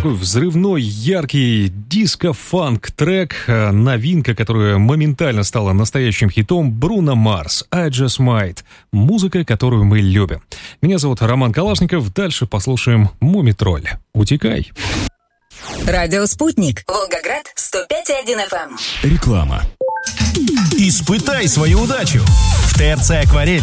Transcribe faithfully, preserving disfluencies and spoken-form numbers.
Такой взрывной, яркий диско-фанк-трек. Новинка, которая моментально стала настоящим хитом. Бруно Марс, I Just Might. Музыка, которую мы любим. Меня зовут Роман Калашников. Дальше послушаем «Мумитроль». Утекай. Радио «Спутник». Волгоград, сто пять и один эф эм. Реклама. Испытай свою удачу в ТРЦ «Акварель».